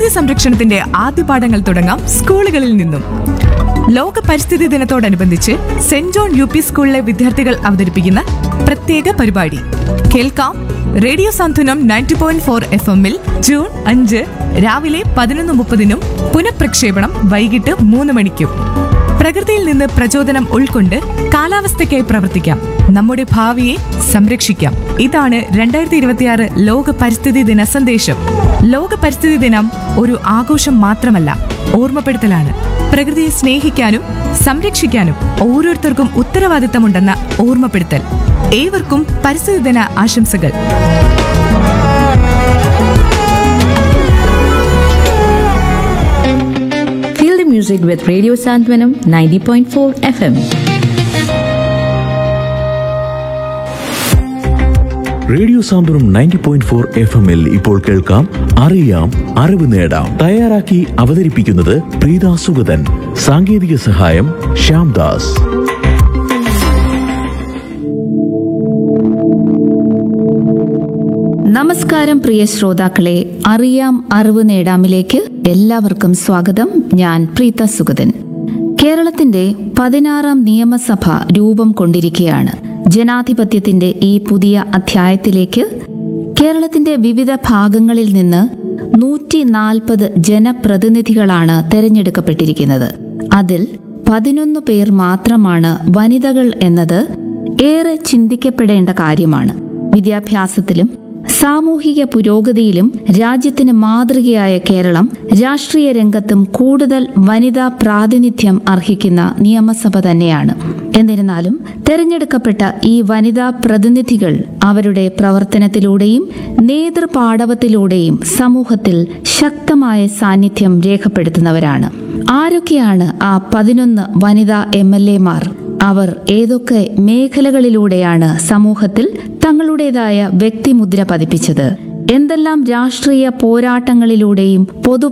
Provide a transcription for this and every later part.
സംരക്ഷണത്തിന്റെ ആദ്യ പാഠങ്ങൾ തുടങ്ങാം സ്കൂളുകളിൽ നിന്നും. ലോക പരിസ്ഥിതി ദിനത്തോടനുബന്ധിച്ച് സെന്റ് ജോൺ യു പി സ്കൂളിലെ വിദ്യാർത്ഥികൾ അവതരിപ്പിക്കുന്ന പ്രത്യേക പരിപാടി കേൾക്കാം. റേഡിയോ സാന്ത്വനം 90.4 FM-ൽ ജൂൺ 5 രാവിലെ 11:30 പുനഃപ്രക്ഷേപണം വൈകിട്ട് 3 മണിക്കും. പ്രകൃതിയിൽ നിന്ന് പ്രചോദനം ഉൾക്കൊണ്ട് കാലാവസ്ഥയ്ക്കായി പ്രവർത്തിക്കാം, നമ്മുടെ ഭാവിയെ സംരക്ഷിക്കാം. ഇതാണ് 2026 ലോക പരിസ്ഥിതി ദിന സന്ദേശം. ലോക പരിസ്ഥിതി ദിനം ഒരു ആഘോഷം മാത്രമല്ല, ഓർമ്മപ്പെടുത്തലാണ്. പ്രകൃതിയെ സ്നേഹിക്കാനും സംരക്ഷിക്കാനും ഓരോരുത്തർക്കും ഉത്തരവാദിത്തമുണ്ടെന്ന ഓർമ്മപ്പെടുത്തൽ. ഏവർക്കും പരിസ്ഥിതി ദിന ആശംസകൾ. Feel the music with Radio Santwanam 90.4 FM. Radio സാന്ത്വനം 90.4 FM-ൽ ഇപ്പോൾ കേൾക്കാം അറിയാം അറിവ് നേടാം. തയ്യാറാക്കി അവതരിപ്പിക്കുന്നത് പ്രീത സുഗതൻ. സാങ്കേതിക സഹായം ശ്യാംദാസ്. നമസ്കാരം പ്രിയ ശ്രോതാക്കളെ, അറിയാം അറിവ് നേടാമിലേക്ക് എല്ലാവർക്കും സ്വാഗതം. ഞാൻ പ്രീത സുഗതൻ. കേരളത്തിന്റെ 16ാം നിയമസഭ രൂപം കൊണ്ടിരിക്കുകയാണ്. ജനാധിപത്യത്തിന്റെ ഈ പുതിയ അധ്യായത്തിലേക്ക് കേരളത്തിന്റെ വിവിധ ഭാഗങ്ങളിൽ നിന്ന് 140 ജനപ്രതിനിധികളാണ് തെരഞ്ഞെടുക്കപ്പെട്ടിരിക്കുന്നത്. അതിൽ 11 പേർ മാത്രമാണ് വനിതകൾ എന്നത് ഏറെ ചിന്തിക്കപ്പെടേണ്ട കാര്യമാണ്. വിദ്യാഭ്യാസത്തിലും സാമൂഹിക പുരോഗതിയിലും രാജ്യത്തിന് മാതൃകയായ കേരളം രാഷ്ട്രീയ രംഗത്തും കൂടുതൽ വനിതാ പ്രാതിനിധ്യം അർഹിക്കുന്ന നിയമസഭ തന്നെയാണ്. എന്നിരുന്നാലും തെരഞ്ഞെടുക്കപ്പെട്ട ഈ വനിതാ പ്രതിനിധികൾ അവരുടെ പ്രവർത്തനത്തിലൂടെയും നേതൃപാടവത്തിലൂടെയും സമൂഹത്തിൽ ശക്തമായ സാന്നിധ്യം രേഖപ്പെടുത്തുന്നവരാണ്. ആരൊക്കെയാണ് ആ 11 വനിതാ MLA-മാർ? അവർ ഏതൊക്കെ മേഖലകളിലൂടെയാണ് സമൂഹത്തിൽ തങ്ങളുടേതായ വ്യക്തിമുദ്ര പതിപ്പിച്ചത്? എന്തെല്ലാം രാഷ്ട്രീയ പോരാട്ടങ്ങളിലൂടെയും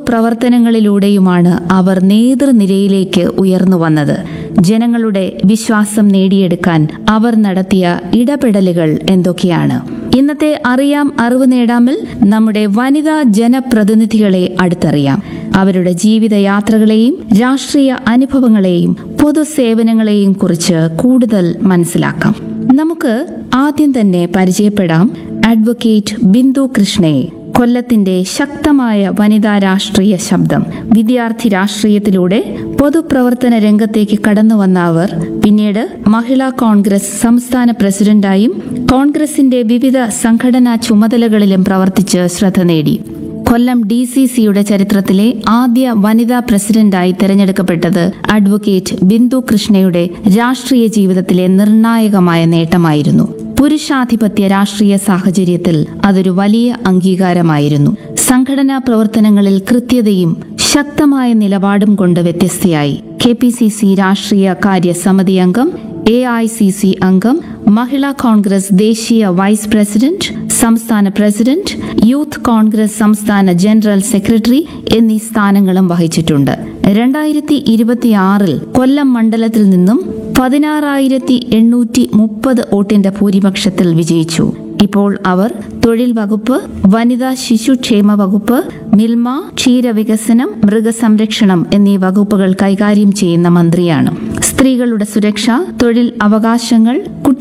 പൊതുപ്രവർത്തനങ്ങളിലൂടെയുമാണ് അവർ നേതൃനിരയിലേക്ക് ഉയർന്നു വന്നത്? ജനങ്ങളുടെ വിശ്വാസം നേടിയെടുക്കാൻ അവർ നടത്തിയ ഇടപെടലുകൾ എന്തൊക്കെയാണ്? ഇന്നത്തെ അറിയാം അറിവ് നേടാമിൽ നമ്മുടെ വനിതാ ജനപ്രതിനിധികളെ അടുത്തറിയാം. അവരുടെ ജീവിതയാത്രകളെയും രാഷ്ട്രീയ അനുഭവങ്ങളെയും പൊതുസേവനങ്ങളെയും കുറിച്ച് കൂടുതൽ മനസ്സിലാക്കാം. നമുക്ക് ആദ്യം തന്നെ പരിചയപ്പെടാം അഡ്വക്കേറ്റ് ബിന്ദു കൃഷ്ണയെ. കൊല്ലത്തിന്റെ ശക്തമായ വനിതാ രാഷ്ട്രീയ ശബ്ദം. വിദ്യാർത്ഥി രാഷ്ട്രീയത്തിലൂടെ പൊതുപ്രവർത്തന രംഗത്തേക്ക് കടന്നുവന്ന അവർ പിന്നീട് മഹിളാ കോൺഗ്രസ് സംസ്ഥാന പ്രസിഡന്റായും കോൺഗ്രസിന്റെ വിവിധ സംഘടനാ ചുമതലകളിലും പ്രവർത്തിച്ച് ശ്രദ്ധ നേടി. കൊല്ലം DCCയുടെ ചരിത്രത്തിലെ ആദ്യ വനിതാ പ്രസിഡന്റായി തെരഞ്ഞെടുക്കപ്പെട്ടത് അഡ്വക്കേറ്റ് ബിന്ദു കൃഷ്ണയുടെ രാഷ്ട്രീയ ജീവിതത്തിലെ നിർണായകമായ നേട്ടമായിരുന്നു. പുരുഷാധിപത്യ രാഷ്ട്രീയ സാഹചര്യത്തിൽ അതൊരു വലിയ അംഗീകാരമായിരുന്നു. സംഘടനാ പ്രവർത്തനങ്ങളിൽ കൃത്യതയും ശക്തമായ നിലപാടും കൊണ്ട് വ്യത്യസ്തയായി. KPCC രാഷ്ട്രീയ കാര്യ സമിതി അംഗം, AICC അംഗം, മഹിളാ കോൺഗ്രസ് ദേശീയ വൈസ് പ്രസിഡന്റ്, സംസ്ഥാന പ്രസിഡന്റ്, യൂത്ത് കോൺഗ്രസ് സംസ്ഥാന ജനറൽ സെക്രട്ടറി എന്നീ സ്ഥാനങ്ങളും വഹിച്ചിട്ടുണ്ട്. 2026 കൊല്ലം മണ്ഡലത്തിൽ നിന്നും 16,830 വോട്ടിന്റെ ഭൂരിപക്ഷത്തിൽ വിജയിച്ചു. ഇപ്പോൾ അവർ തൊഴിൽ വകുപ്പ്, വനിതാ ശിശുക്ഷേമ വകുപ്പ്, മിൽമ, ക്ഷീരവികസനം, മൃഗസംരക്ഷണം എന്നീ വകുപ്പുകൾ കൈകാര്യം ചെയ്യുന്ന മന്ത്രിയാണ്. സ്ത്രീകളുടെ സുരക്ഷ, തൊഴിൽ അവകാശങ്ങൾ,